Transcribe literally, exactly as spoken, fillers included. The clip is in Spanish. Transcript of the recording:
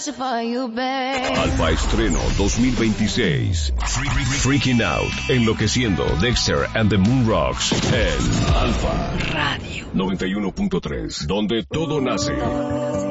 Alfa Estreno dos mil veintiséis. Freaking Out, Enloqueciendo, Dexter and the Moon Rocks en Alfa Radio noventa y uno punto tres, donde todo nace.